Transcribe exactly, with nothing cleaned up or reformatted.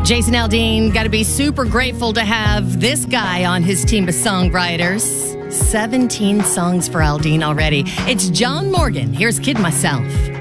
Jason Aldean, got to be super grateful to have this guy on his team of songwriters. seventeen songs for Aldean already. It's John Morgan. Here's Kid Myself.